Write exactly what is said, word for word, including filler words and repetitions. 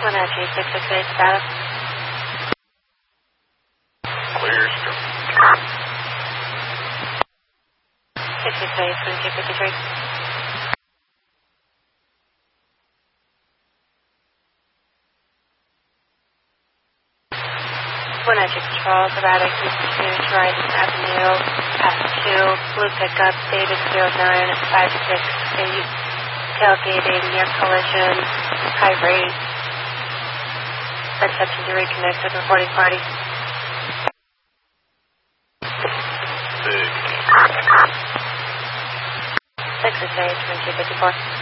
one nine two six six eight status. Clear. six six eight, twenty-two fifty-three. one nine two Control, Nevada, Houston two, Horizon Avenue, Pass two, Blue Pickup, David zero nine five six eight, tailgating, near collision, high rate, attempting to reconnect with reporting party. Big. six six eight, twenty-two fifty-four.